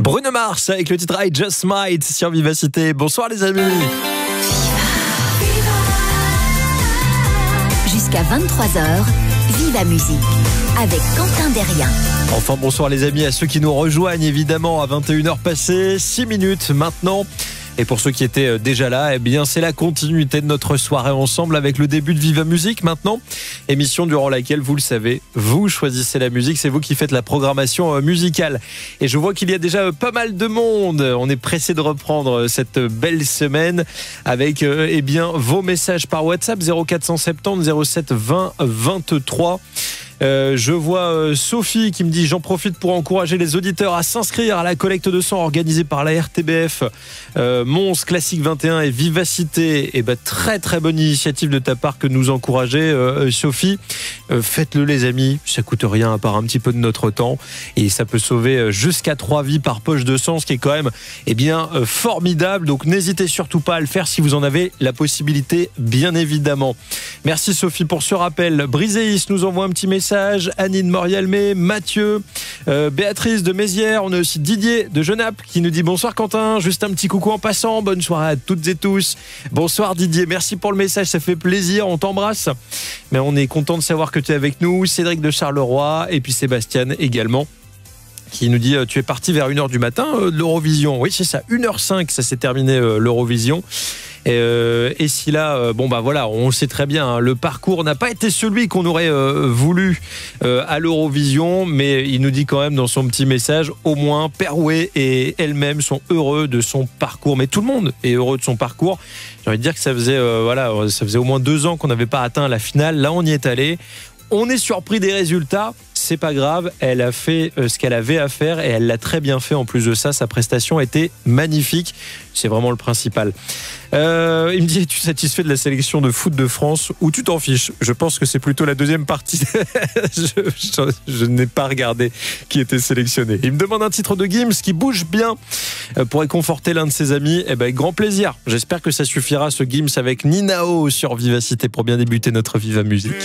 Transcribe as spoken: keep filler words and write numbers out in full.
Bruno Mars avec le titre I Just Might sur Vivacité. Bonsoir les amis. Jusqu'à vingt-trois heures, Viva Musique avec Quentin Derrien. Enfin bonsoir les amis à ceux qui nous rejoignent évidemment à vingt et une heures passées, six minutes maintenant. Et pour ceux qui étaient déjà là, eh bien c'est la continuité de notre soirée ensemble avec le début de Viva Musique maintenant. Émission durant laquelle, vous le savez, vous choisissez la musique, c'est vous qui faites la programmation musicale. Et je vois qu'il y a déjà pas mal de monde. On est pressé de reprendre cette belle semaine avec eh bien vos messages par WhatsApp zéro quatre cent soixante-dix zéro sept vingt vingt-trois. Euh, je vois euh, Sophie qui me dit: j'en profite pour encourager les auditeurs à s'inscrire à la collecte de sang organisée par la R T B F, euh, Mons, Classique vingt et un et Vivacité. Et ben très très bonne initiative de ta part que de nous encourager, euh, Sophie. Euh, faites-le les amis, ça coûte rien à part un petit peu de notre temps et ça peut sauver jusqu'à trois vies par poche de sang, ce qui est quand même eh bien euh, formidable. Donc n'hésitez surtout pas à le faire si vous en avez la possibilité, bien évidemment. Merci Sophie pour ce rappel. Briséis nous envoie un petit message. Annie de Morialmé, Mathieu, euh, Béatrice de Mézières. On a aussi Didier de Genappe qui nous dit: bonsoir Quentin, juste un petit coucou en passant, bonne soirée à toutes et tous. Bonsoir Didier, merci pour le message, ça fait plaisir, on t'embrasse. Mais on est content de savoir que tu es avec nous. Cédric de Charleroi et puis Sébastien également qui nous dit: tu es parti vers une heure du matin euh, de l'Eurovision. Oui c'est ça, une heure cinq ça s'est terminé euh, l'Eurovision. Et, euh, et si là, euh, bon bah voilà, on le sait très bien, hein, le parcours n'a pas été celui qu'on aurait euh, voulu euh, à l'Eurovision, mais il nous dit quand même dans son petit message, au moins Perouet et elle-même sont heureux de son parcours. Mais tout le monde est heureux de son parcours. J'ai envie de dire que ça faisait euh, voilà, ça faisait au moins deux ans qu'on n'avait pas atteint la finale. Là, on y est allé. On est surpris des résultats, c'est pas grave, elle a fait ce qu'elle avait à faire et elle l'a très bien fait. En plus de ça, sa prestation était magnifique, c'est vraiment le principal. Euh, il me dit: es-tu satisfait de la sélection de foot de France ou tu t'en fiches? Je pense que c'est plutôt la deuxième partie. je, je, je n'ai pas regardé qui était sélectionné. Il me demande un titre de Gims qui bouge bien pour réconforter l'un de ses amis. Eh ben, grand plaisir. J'espère que ça suffira, ce Gims avec Ninao sur Vivacité pour bien débuter notre Viva Musique.